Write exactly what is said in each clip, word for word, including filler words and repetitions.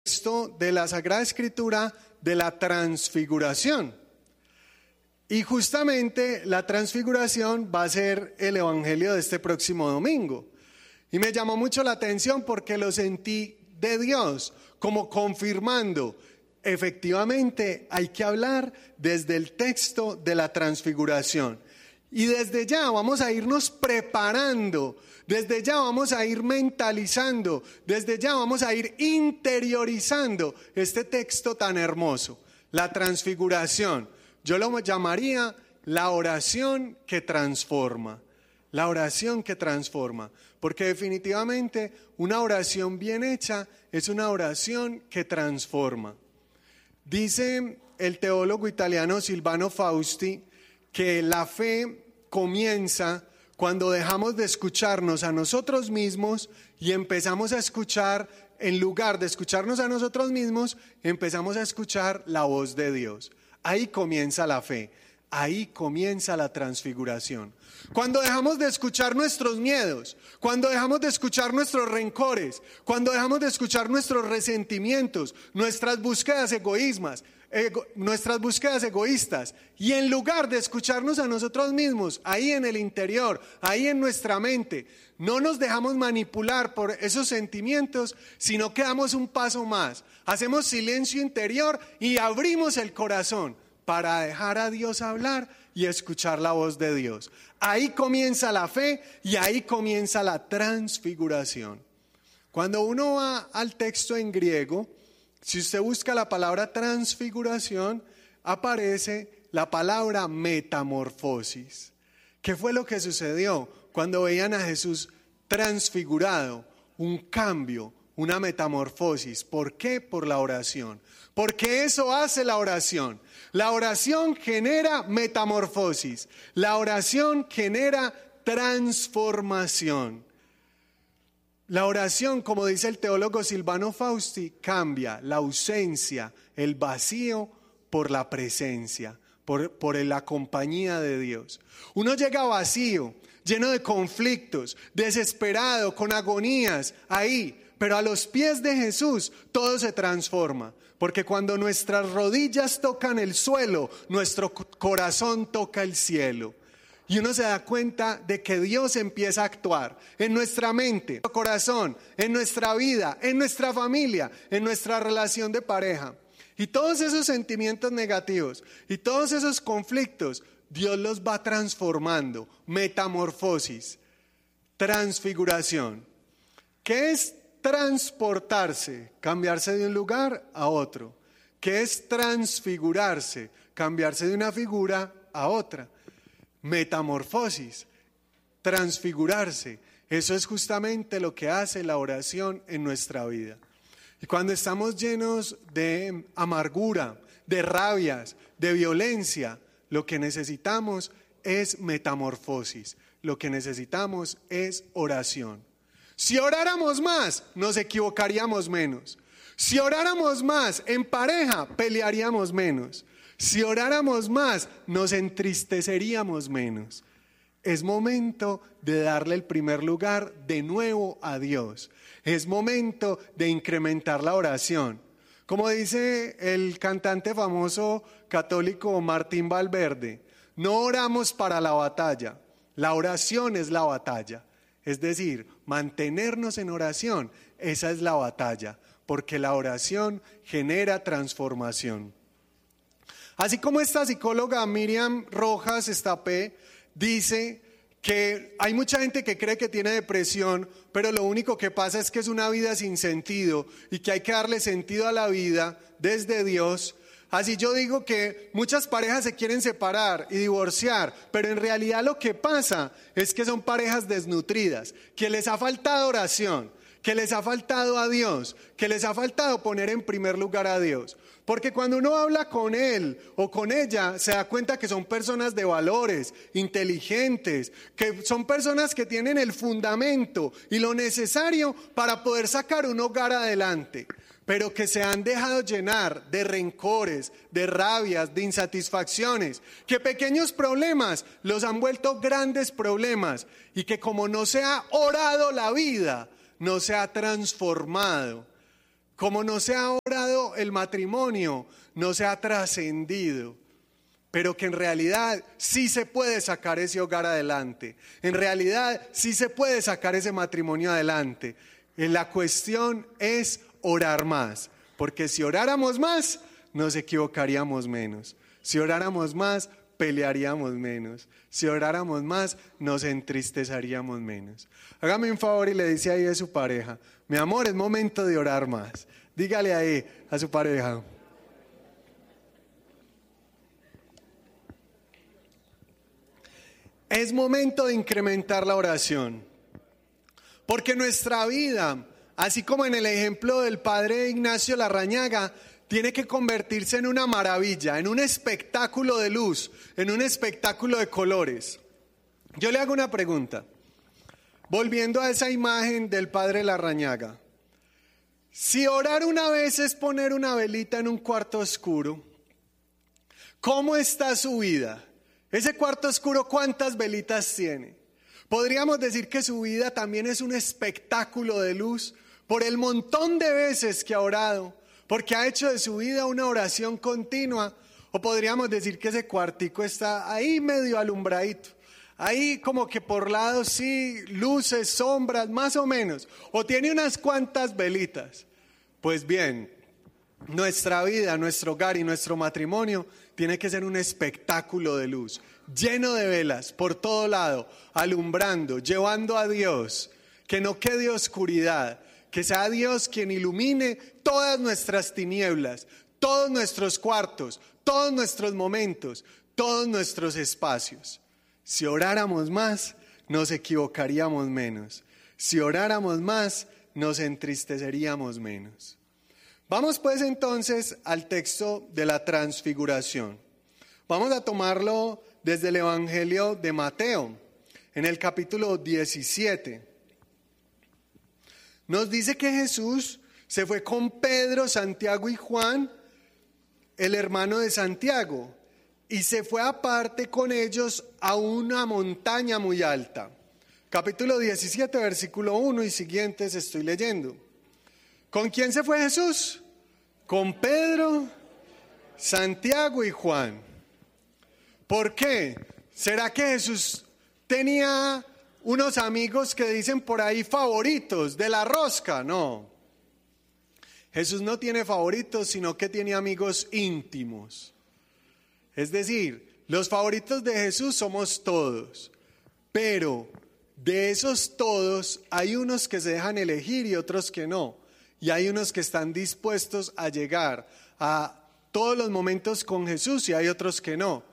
texto de la Sagrada Escritura de la transfiguración. Y justamente la transfiguración va a ser el evangelio de este próximo domingo. Y me llamó mucho la atención porque lo sentí de Dios, como confirmando, efectivamente hay que hablar desde el texto de la transfiguración. Y desde ya vamos a irnos preparando, desde ya vamos a ir mentalizando, desde ya vamos a ir interiorizando este texto tan hermoso, la transfiguración. Yo lo llamaría la oración que transforma, la oración que transforma, porque definitivamente una oración bien hecha es una oración que transforma. Dice el teólogo italiano Silvano Fausti que la fe comienza cuando dejamos de escucharnos a nosotros mismos y empezamos a escuchar, en lugar de escucharnos a nosotros mismos, empezamos a escuchar la voz de Dios. Ahí comienza la fe, ahí comienza la transfiguración. Cuando dejamos de escuchar nuestros miedos, cuando dejamos de escuchar nuestros rencores, cuando dejamos de escuchar nuestros resentimientos, nuestras búsquedas egoísmas, ego, nuestras búsquedas egoístas, y en lugar de escucharnos a nosotros mismos, ahí en el interior, ahí en nuestra mente, no nos dejamos manipular por esos sentimientos, sino que damos un paso más, hacemos silencio interior y abrimos el corazón para dejar a Dios hablar y escuchar la voz de Dios. Ahí comienza la fe y ahí comienza la transfiguración. Cuando uno va al texto en griego, si usted busca la palabra transfiguración, aparece la palabra metamorfosis. ¿Qué fue lo que sucedió cuando veían a Jesús transfigurado? Un cambio, una metamorfosis. ¿Por qué? Por la oración. Porque eso hace la oración. La oración genera metamorfosis. La oración genera transformación. La oración, como dice el teólogo Silvano Fausti, cambia la ausencia, el vacío por la presencia, por, por la compañía de Dios. Uno llega vacío, lleno de conflictos, desesperado, con agonías, ahí. Pero a los pies de Jesús todo se transforma, porque cuando nuestras rodillas tocan el suelo, nuestro corazón toca el cielo. Y uno se da cuenta de que Dios empieza a actuar en nuestra mente, en nuestro corazón, en nuestra vida, en nuestra familia, en nuestra relación de pareja. Y todos esos sentimientos negativos y todos esos conflictos, Dios los va transformando. Metamorfosis, transfiguración. ¿Qué es transportarse? Cambiarse de un lugar a otro. ¿Qué es transfigurarse? Cambiarse de una figura a otra. Metamorfosis, transfigurarse. Eso es justamente lo que hace la oración en nuestra vida. Y cuando estamos llenos de amargura, de rabias, de violencia, lo que necesitamos es metamorfosis. Lo que necesitamos es oración. Si oráramos más, nos equivocaríamos menos. Si oráramos más en pareja, pelearíamos menos. Si oráramos más, nos entristeceríamos menos. Es momento de darle el primer lugar de nuevo a Dios. Es momento de incrementar la oración. Como dice el cantante famoso católico Martín Valverde, no oramos para la batalla, la oración es la batalla. Es decir, mantenernos en oración, esa es la batalla, porque la oración genera transformación. Así como esta psicóloga Miriam Rojas Estapé dice que hay mucha gente que cree que tiene depresión, pero lo único que pasa es que es una vida sin sentido y que hay que darle sentido a la vida desde Dios. Así yo digo que muchas parejas se quieren separar y divorciar, pero en realidad lo que pasa es que son parejas desnutridas, que les ha faltado oración, que les ha faltado a Dios, que les ha faltado poner en primer lugar a Dios. Porque cuando uno habla con él o con ella, se da cuenta que son personas de valores, inteligentes, que son personas que tienen el fundamento y lo necesario para poder sacar un hogar adelante, pero que se han dejado llenar de rencores, de rabias, de insatisfacciones, que pequeños problemas los han vuelto grandes problemas y que como no se ha orado la vida, no se ha transformado. como no se ha orado el matrimonio, no se ha trascendido, pero que en realidad sí se puede sacar ese hogar adelante, en realidad sí se puede sacar ese matrimonio adelante. La cuestión es orar más, porque si oráramos más, nos equivocaríamos menos. Si oráramos más, pelearíamos menos. Si oráramos más, nos entristeceríamos menos. Hágame un favor y le dice ahí a su pareja: mi amor, es momento de orar más. Dígale ahí a su pareja. Es momento de incrementar la oración, porque nuestra vida, así como en el ejemplo del padre Ignacio Larrañaga, tiene que convertirse en una maravilla, en un espectáculo de luz, en un espectáculo de colores. Yo le hago una pregunta, volviendo a esa imagen del padre Larrañaga. Si orar una vez es poner una velita en un cuarto oscuro, ¿cómo está su vida? Ese cuarto oscuro, ¿cuántas velitas tiene? Podríamos decir que su vida también es un espectáculo de luz por el montón de veces que ha orado, porque ha hecho de su vida una oración continua. O podríamos decir que ese cuartico está ahí medio alumbradito, ahí como que por lados sí, luces, sombras, más o menos, o tiene unas cuantas velitas. Pues bien, nuestra vida, nuestro hogar y nuestro matrimonio tiene que ser un espectáculo de luz, lleno de velas por todo lado, alumbrando, llevando a Dios, que no quede oscuridad, que sea Dios quien ilumine todas nuestras tinieblas, todos nuestros cuartos, todos nuestros momentos, todos nuestros espacios. Si oráramos más, nos equivocaríamos menos. Si oráramos más, nos entristeceríamos menos. Vamos pues entonces al texto de la transfiguración. Vamos a tomarlo desde el Evangelio de Mateo, en el capítulo diecisiete. Nos dice que Jesús se fue con Pedro, Santiago y Juan, el hermano de Santiago, y se fue aparte con ellos a una montaña muy alta. Capítulo diecisiete, versículo uno y siguientes estoy leyendo. ¿Con quién se fue Jesús? Con Pedro, Santiago y Juan. ¿Por qué? ¿Será que Jesús tenía unos amigos que dicen por ahí favoritos de la rosca? No. Jesús no tiene favoritos, sino que tiene amigos íntimos. Es decir, los favoritos de Jesús somos todos, pero de esos todos hay unos que se dejan elegir y otros que no. Y hay unos que están dispuestos a llegar a todos los momentos con Jesús y hay otros que no.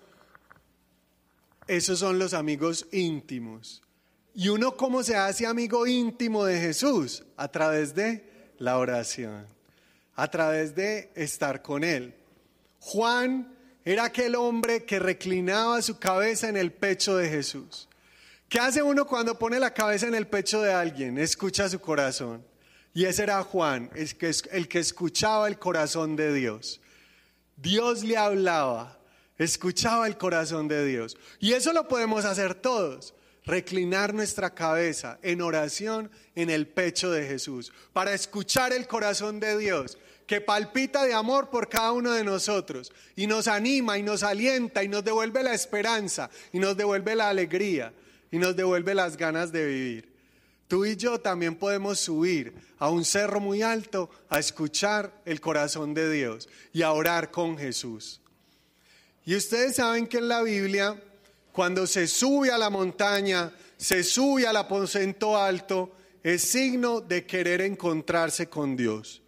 Esos son los amigos íntimos. ¿Y uno cómo se hace amigo íntimo de Jesús? A través de la oración, a través de estar con Él. Juan era aquel hombre que reclinaba su cabeza en el pecho de Jesús. ¿Qué hace uno cuando pone la cabeza en el pecho de alguien? Escucha su corazón. Y ese era Juan, el que, el que escuchaba el corazón de Dios. Dios le hablaba, escuchaba el corazón de Dios. Y eso lo podemos hacer todos, reclinar nuestra cabeza en oración en el pecho de Jesús, para escuchar el corazón de Dios, que palpita de amor por cada uno de nosotros, y nos anima, y nos alienta, y nos devuelve la esperanza, y nos devuelve la alegría, y nos devuelve las ganas de vivir. Tú y yo también podemos subir a un cerro muy alto a escuchar el corazón de Dios y a orar con Jesús. Y ustedes saben que en la Biblia, cuando se sube a la montaña, se sube al aposento alto, es signo de querer encontrarse con Dios.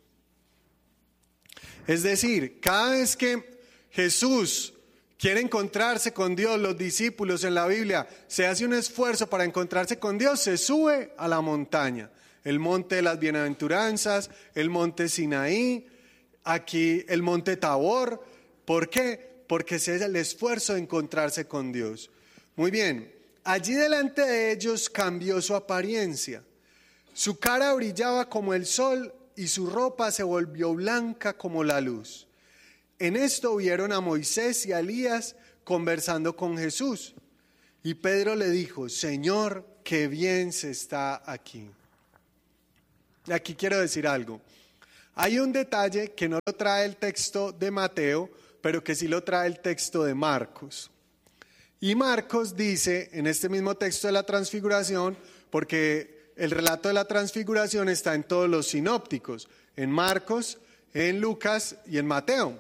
Es decir, cada vez que Jesús quiere encontrarse con Dios, los discípulos en la Biblia, se hace un esfuerzo para encontrarse con Dios, se sube a la montaña, el monte de las bienaventuranzas, el monte Sinaí, aquí el monte Tabor. ¿Por qué? Porque ese es el esfuerzo de encontrarse con Dios. Muy bien, allí delante de ellos cambió su apariencia, su cara brillaba como el sol y su ropa se volvió blanca como la luz. En esto vieron a Moisés y a Elías conversando con Jesús. Y Pedro le dijo: Señor, qué bien se está aquí. Y aquí quiero decir algo. Hay un detalle que no lo trae el texto de Mateo, pero que sí lo trae el texto de Marcos. Y Marcos dice en este mismo texto de la transfiguración, porque el relato de la transfiguración está en todos los sinópticos, en Marcos, en Lucas y en Mateo.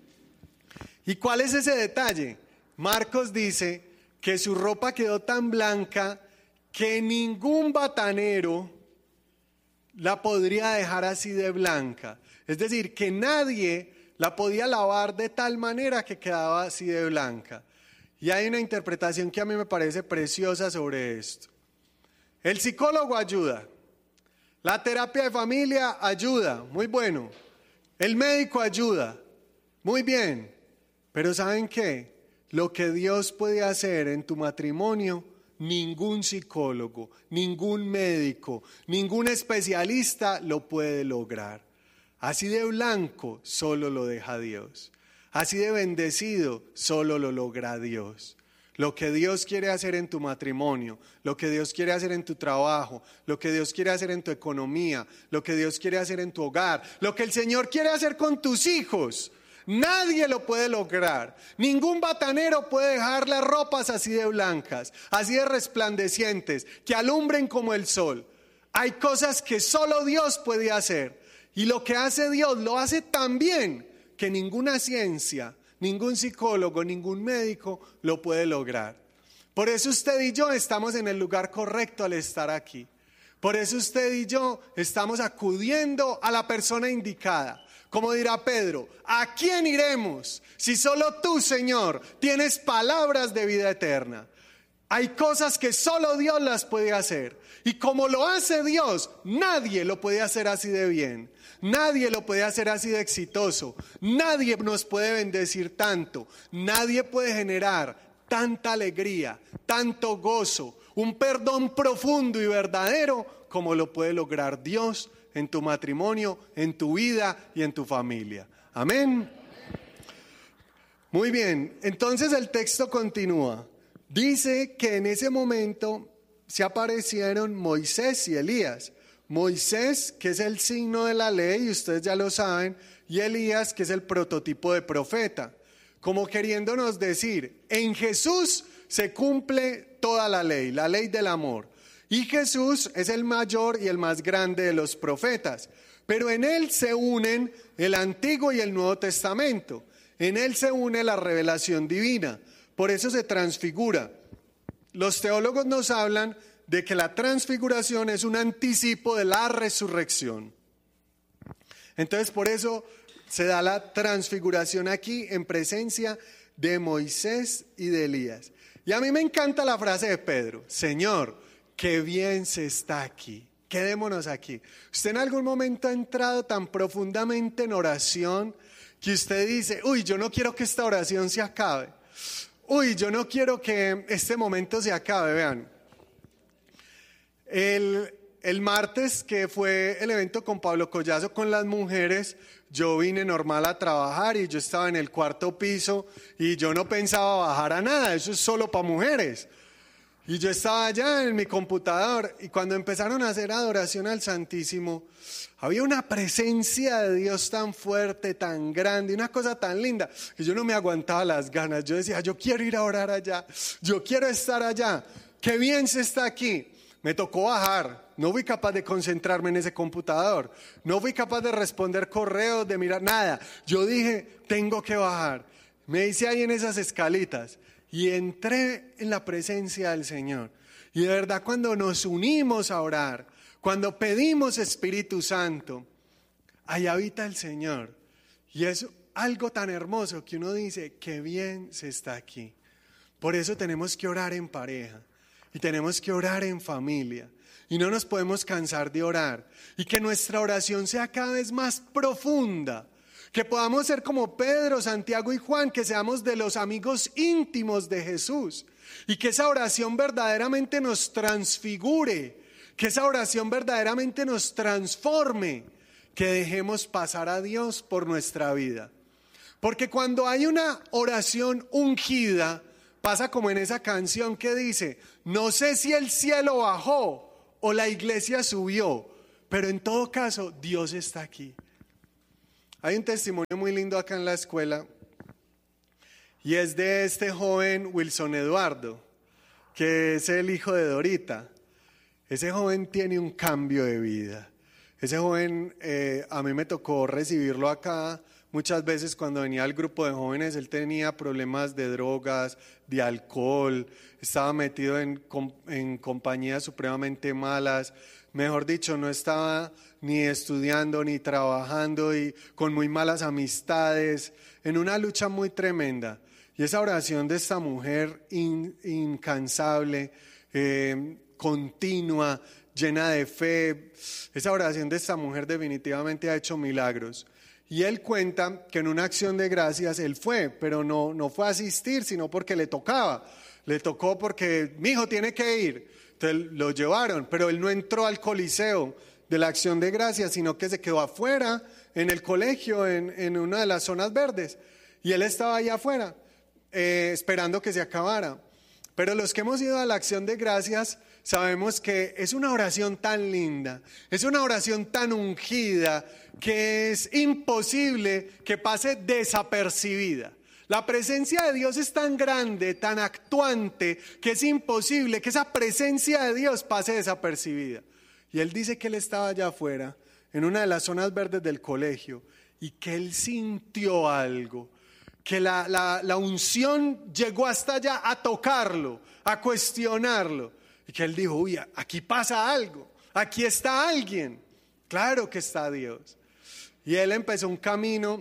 ¿Y cuál es ese detalle? Marcos dice que su ropa quedó tan blanca que ningún batanero la podría dejar así de blanca. Es decir, que nadie la podía lavar de tal manera que quedaba así de blanca. Y hay una interpretación que a mí me parece preciosa sobre esto. El psicólogo ayuda, la terapia de familia ayuda, muy bueno. El médico ayuda, muy bien. Pero ¿saben qué? Lo que Dios puede hacer en tu matrimonio, ningún psicólogo, ningún médico, ningún especialista lo puede lograr. Así de blanco solo lo deja Dios. Así de bendecido solo lo logra Dios. Lo que Dios quiere hacer en tu matrimonio, lo que Dios quiere hacer en tu trabajo, lo que Dios quiere hacer en tu economía, lo que Dios quiere hacer en tu hogar, lo que el Señor quiere hacer con tus hijos, nadie lo puede lograr. Ningún batanero puede dejar las ropas así de blancas, así de resplandecientes, que alumbren como el sol. Hay cosas que solo Dios puede hacer. Y lo que hace Dios lo hace tan bien que ninguna ciencia, ningún psicólogo, ningún médico lo puede lograr. Por eso usted y yo estamos en el lugar correcto al estar aquí. Por eso usted y yo estamos acudiendo a la persona indicada. Como dirá Pedro, ¿a quién iremos si solo tú, Señor, tienes palabras de vida eterna? Hay cosas que solo Dios las puede hacer. Y como lo hace Dios, nadie lo puede hacer así de bien. Nadie lo puede hacer así de exitoso. Nadie nos puede bendecir tanto. Nadie puede generar tanta alegría, tanto gozo, un perdón profundo y verdadero como lo puede lograr Dios en tu matrimonio, en tu vida y en tu familia. Amén. Muy bien, entonces el texto continúa. Dice que en ese momento se aparecieron Moisés y Elías. Moisés, que es el signo de la ley, ustedes ya lo saben, y Elías, que es el prototipo de profeta, como queriéndonos decir, en Jesús se cumple toda la ley, la ley del amor, y Jesús es el mayor y el más grande de los profetas, pero en él se unen el Antiguo y el Nuevo Testamento, en él se une la revelación divina, por eso se transfigura. Los teólogos nos hablan de que la transfiguración es un anticipo de la resurrección. Entonces, por eso se da la transfiguración aquí en presencia de Moisés y de Elías. Y a mí me encanta la frase de Pedro: Señor, qué bien se está aquí, quedémonos aquí. ¿Usted en algún momento ha entrado tan profundamente en oración que usted dice, uy, yo no quiero que esta oración se acabe? Uy, yo no quiero que este momento se acabe. Vean, el, el martes, que fue el evento con Pablo Collazo con las mujeres, yo vine normal a trabajar y yo estaba en el cuarto piso y yo no pensaba bajar a nada, eso es solo para mujeres. Y yo estaba allá en mi computador y cuando empezaron a hacer adoración al Santísimo, había una presencia de Dios tan fuerte, tan grande, una cosa tan linda, que yo no me aguantaba las ganas. Yo decía, yo quiero ir a orar allá, yo quiero estar allá, qué bien se está aquí. Me tocó bajar, no fui capaz de concentrarme en ese computador, no fui capaz de responder correos, de mirar nada. Yo dije, tengo que bajar. Me hice ahí en esas escalitas y entré en la presencia del Señor. Y de verdad, cuando nos unimos a orar, cuando pedimos Espíritu Santo, ahí habita el Señor. Y es algo tan hermoso que uno dice, qué bien se está aquí. Por eso tenemos que orar en pareja y tenemos que orar en familia. Y no nos podemos cansar de orar. Y que nuestra oración sea cada vez más profunda. Que podamos ser como Pedro, Santiago y Juan, que seamos de los amigos íntimos de Jesús. Y que esa oración verdaderamente nos transfigure. Que esa oración verdaderamente nos transforme, que dejemos pasar a Dios por nuestra vida. Porque cuando hay una oración ungida, pasa como en esa canción que dice, no sé si el cielo bajó o la iglesia subió, pero en todo caso Dios está aquí. Hay un testimonio muy lindo acá en la escuela y es de este joven Wilson Eduardo, que es el hijo de Dorita. Ese joven tiene un cambio de vida. Ese joven, eh, a mí me tocó recibirlo acá. Muchas veces cuando venía al grupo de jóvenes, él tenía problemas de drogas, de alcohol, estaba metido en, en compañías supremamente malas. Mejor dicho, no estaba ni estudiando ni trabajando y con muy malas amistades, en una lucha muy tremenda. Y esa oración de esta mujer in, incansable, eh, continua, llena de fe, esa oración de esta mujer definitivamente ha hecho milagros. Y él cuenta que en una acción de gracias él fue, pero no, no fue a asistir, sino porque le tocaba. Le tocó porque mi hijo tiene que ir. Entonces lo llevaron, pero él no entró al coliseo de la acción de gracias, sino que se quedó afuera en el colegio, en, en una de las zonas verdes. Y él estaba ahí afuera, eh, esperando que se acabara. Pero los que hemos ido a la acción de gracias sabemos que es una oración tan linda, es una oración tan ungida, que es imposible que pase desapercibida. La presencia de Dios es tan grande, tan actuante, que es imposible que esa presencia de Dios pase desapercibida. Y él dice que él estaba allá afuera, en una de las zonas verdes del colegio, y que él sintió algo, que la, la, la unción llegó hasta allá a tocarlo, a cuestionarlo, y que él dijo, uy, aquí pasa algo, aquí está alguien, claro que está Dios. Y él empezó un camino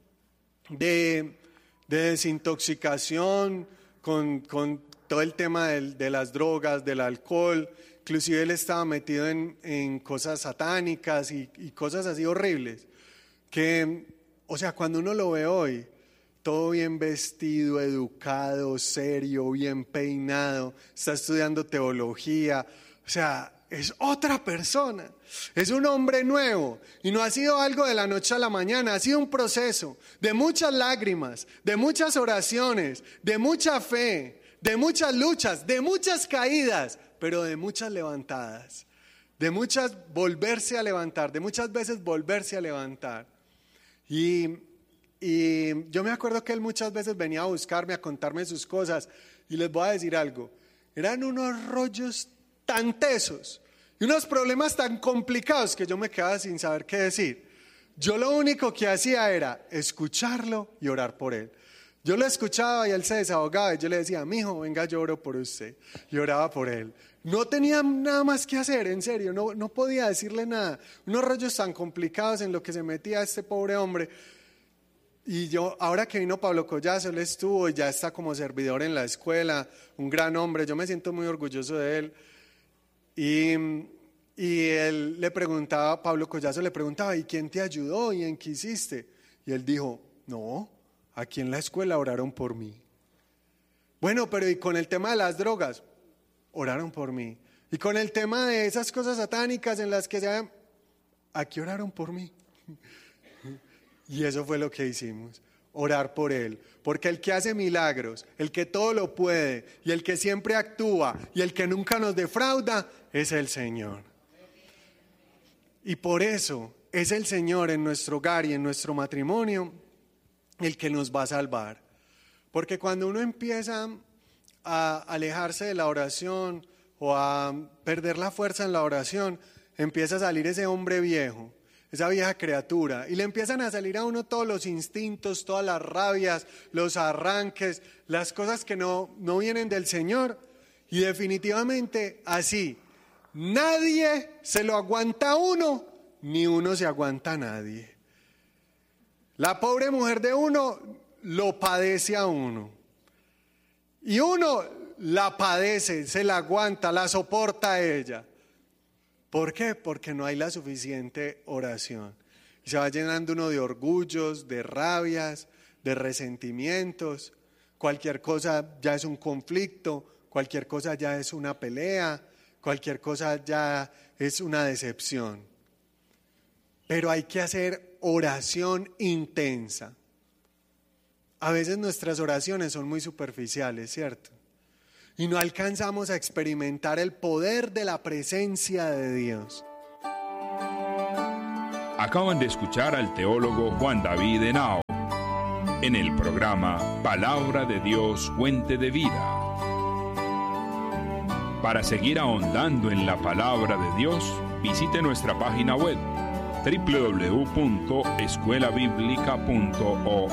de, de desintoxicación con, con todo el tema del, de las drogas, del alcohol. Inclusive él estaba metido en, en cosas satánicas y, y cosas así horribles. Que, o sea, cuando uno lo ve hoy, todo bien vestido, educado, serio, bien peinado, está estudiando teología, o sea, es otra persona, es un hombre nuevo y no ha sido algo de la noche a la mañana, ha sido un proceso de muchas lágrimas, de muchas oraciones, de mucha fe, de muchas luchas, de muchas caídas, pero de muchas levantadas, de muchas volverse a levantar, de muchas veces volverse a levantar. Y, y yo me acuerdo que él muchas veces venía a buscarme, a contarme sus cosas, y les voy a decir algo, eran unos rollos tan tesos y unos problemas tan complicados que yo me quedaba sin saber qué decir. Yo lo único que hacía era escucharlo y orar por él. Yo lo escuchaba y él se desahogaba y yo le decía, mijo, venga, yo oro por usted. Y oraba por él. No tenía nada más que hacer, en serio, no, no podía decirle nada. Unos rollos tan complicados en lo que se metía este pobre hombre. Y yo, ahora que vino Pablo Collazo, él estuvo y ya está como servidor en la escuela, un gran hombre, yo me siento muy orgulloso de él. Y, y él le preguntaba, Pablo Collazo le preguntaba, ¿y quién te ayudó y en qué hiciste? Y él dijo, no, aquí en la escuela oraron por mí. Bueno, pero ¿y con el tema de las drogas? Oraron por mí. Y con el tema de esas cosas satánicas en las que se... aquí oraron por mí. Y eso fue lo que hicimos, orar por él, porque el que hace milagros, el que todo lo puede y el que siempre actúa y el que nunca nos defrauda es el Señor. Y por eso es el Señor en nuestro hogar y en nuestro matrimonio el que nos va a salvar. Porque cuando uno empieza a alejarse de la oración o a perder la fuerza en la oración, empieza a salir ese hombre viejo, esa vieja criatura, y le empiezan a salir a uno todos los instintos, todas las rabias, los arranques, las cosas que no, no vienen del Señor. Y definitivamente así, nadie se lo aguanta a uno, ni uno se aguanta a nadie. La pobre mujer de uno lo padece a uno. Y uno la padece, se la aguanta, la soporta a ella. ¿Por qué? Porque no hay la suficiente oración. Y se va llenando uno de orgullos, de rabias, de resentimientos. Cualquier cosa ya es un conflicto, cualquier cosa ya es una pelea, cualquier cosa ya es una decepción. Pero hay que hacer oración intensa. A veces nuestras oraciones son muy superficiales, ¿cierto? Y no alcanzamos a experimentar el poder de la presencia de Dios. Acaban de escuchar al teólogo Juan David Henao en el programa Palabra de Dios, Fuente de Vida. Para seguir ahondando en la palabra de Dios, visite nuestra página web doble u doble u doble u punto escuela bíblica punto org.